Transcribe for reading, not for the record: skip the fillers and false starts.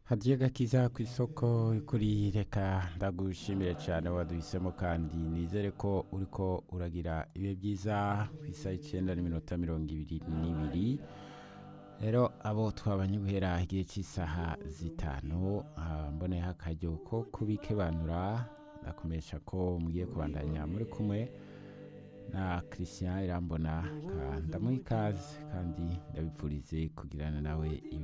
hadiye gakiza ku isoko kuri reka ndagushimire cyane waduhisemo kandi nizere ko uriko uragira ibihe byiza ku isaha 9:22 rero abo twabanye guhera igihe cy'isaha 5 mboneyeho akaryo ko kubikebanura ndakomesha ko mugiye kubandanya muri kumwe na Christian Irambona ndamuha ikaze kandi ndabipfurize kugirana nawe